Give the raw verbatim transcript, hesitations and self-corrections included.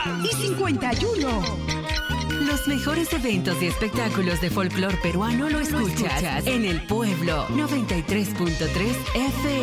y cincuenta y uno. Los mejores eventos y espectáculos de folclor peruano lo escuchas en El Pueblo noventa y tres punto tres F M.